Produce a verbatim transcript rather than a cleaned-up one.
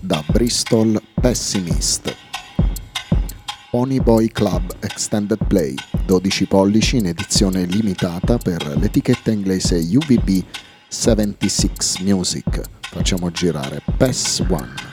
da Bristol Pessimist. Pony Boy Club Extended Play, dodici pollici in edizione limitata per l'etichetta inglese U V B settantasei Music. Facciamo girare P E S uno.